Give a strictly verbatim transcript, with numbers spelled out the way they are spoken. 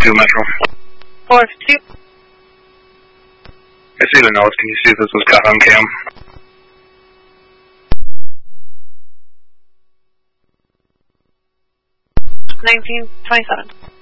fifty-two Metro. four fifty-two. I see the nose. Can you see if this was caught on cam? nineteen twenty-seven.